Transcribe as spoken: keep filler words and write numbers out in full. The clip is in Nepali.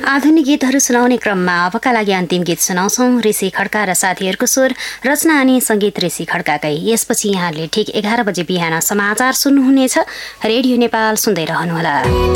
आधुनिक गीतहरू सुनाउने क्रममा अबका लागि अन्तिम गीत सुनाउँछौँ। ऋषि खड्का र साथीहरूको स्वर, रचना अनि सङ्गीत ऋषि खड्काकै। यसपछि यहाँले ठिक एघार बजे बिहान समाचार सुन्नुहुनेछ। रेडियो नेपाल सुन्दै रहनुहोला।